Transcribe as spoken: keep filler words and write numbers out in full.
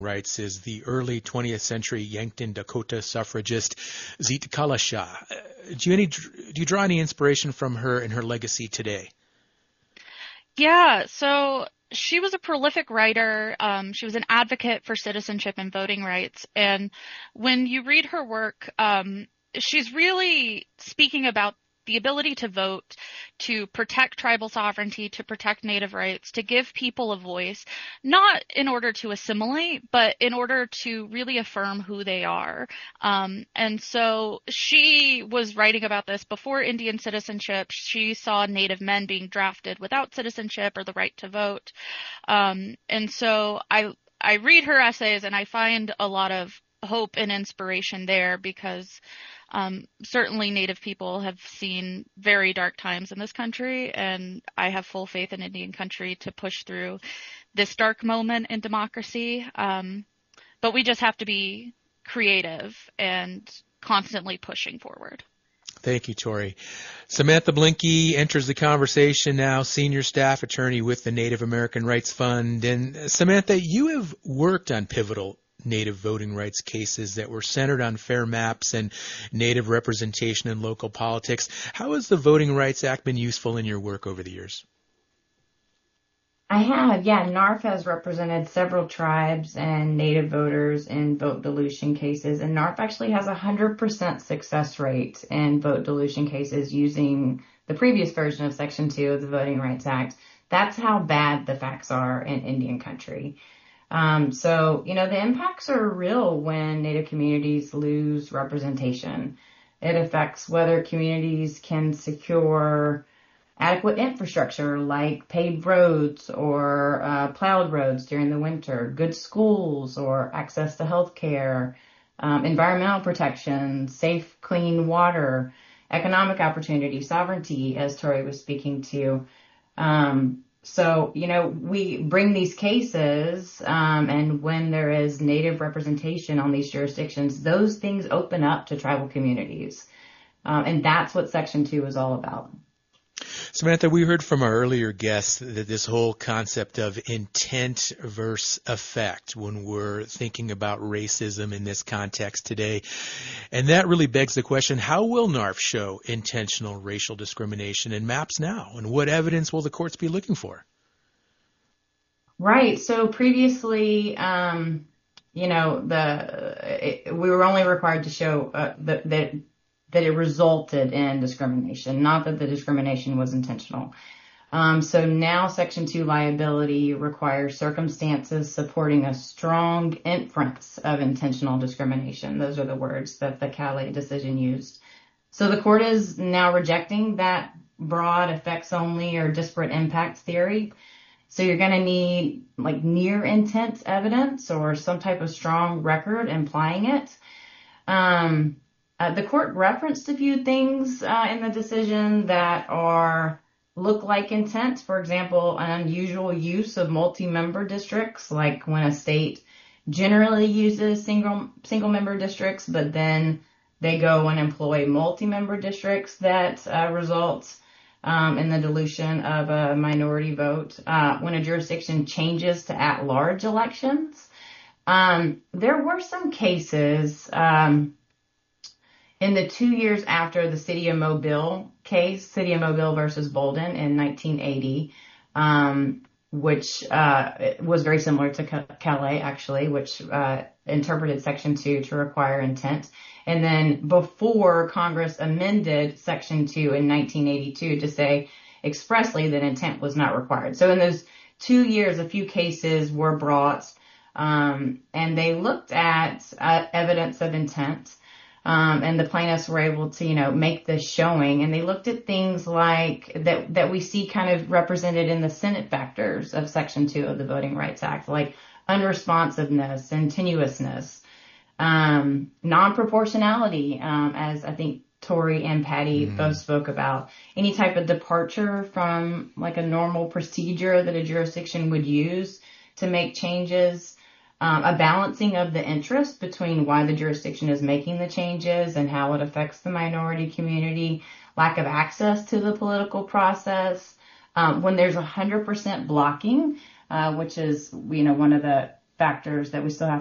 Rights is the early twentieth century Yankton Dakota suffragist Zita Kalasha. Uh, Do you, any, do you draw any inspiration from her and her legacy today? Yeah, so she was a prolific writer. Um, she was an advocate for citizenship and voting rights. And when you read her work, um, she's really speaking about the ability to vote, to protect tribal sovereignty, to protect Native rights, to give people a voice, not in order to assimilate, but in order to really affirm who they are. Um, and so she was writing about this before Indian citizenship. She saw Native men being drafted without citizenship or the right to vote. Um, and so I, I read her essays and I find a lot of hope and inspiration there because Um, certainly Native people have seen very dark times in this country, and I have full faith in Indian country to push through this dark moment in democracy. Um, but we just have to be creative and constantly pushing forward. Thank you, Tori. Samantha Blinky enters the conversation now, senior staff attorney with the Native American Rights Fund. And uh, Samantha, you have worked on pivotal Native voting rights cases that were centered on fair maps and Native representation in local politics. How has the Voting Rights Act been useful in your work over the years? I have, yeah. NARF has represented several tribes and Native voters in vote dilution cases, and NARF actually has a one hundred percent success rate in vote dilution cases using the previous version of Section two of the Voting Rights Act. That's how bad the facts are in Indian country. Um, so, you know, the impacts are real when Native communities lose representation. It affects whether communities can secure adequate infrastructure like paved roads or uh, plowed roads during the winter, good schools or access to health care, um, environmental protection, safe, clean water, economic opportunity, sovereignty, as Tori was speaking to. Um, So, you know, we bring these cases, um, and when there is Native representation on these jurisdictions, those things open up to tribal communities. Um, and that's what Section two is all about. Samantha, we heard from our earlier guests that this whole concept of intent versus effect when we're thinking about racism in this context today. And that really begs the question, how will NARF show intentional racial discrimination in maps now? And what evidence will the courts be looking for? Right. So previously, um, you know, the it, we were only required to show uh, that, that that it resulted in discrimination, not that the discrimination was intentional. Um, so now Section two liability requires circumstances supporting a strong inference of intentional discrimination. Those are the words that the Calais decision used. So the court is now rejecting that broad effects only or disparate impact theory. So you're going to need like near intent evidence or some type of strong record implying it. Um, Uh, the court referenced a few things uh, in the decision that are look like intent. For example, an unusual use of multi-member districts, like when a state generally uses single single member districts, but then they go and employ multi-member districts that uh, results um, in the dilution of a minority vote. Uh, when a jurisdiction changes to at-large elections, um, there were some cases. Um, In the two years after the City of Mobile case, City of Mobile versus Bolden in nineteen eighty, um, which uh, was very similar to Calais, actually, which uh, interpreted Section two to require intent. And then before Congress amended Section two in nineteen eighty-two to say expressly that intent was not required. So in those two years, a few cases were brought, um, and they looked at uh, evidence of intent. Um, and the plaintiffs were able to, you know, make this showing, and they looked at things like that, that we see kind of represented in the Senate factors of Section two of the Voting Rights Act, like unresponsiveness and tenuousness, um, non-proportionality, um, as I think Tori and Patty mm. both spoke about, any type of departure from like a normal procedure that a jurisdiction would use to make changes. Um, a balancing of the interest between why the jurisdiction is making the changes and how it affects the minority community, lack of access to the political process. Um, when there's one hundred percent blocking, uh, which is, you know, one of the factors that we still have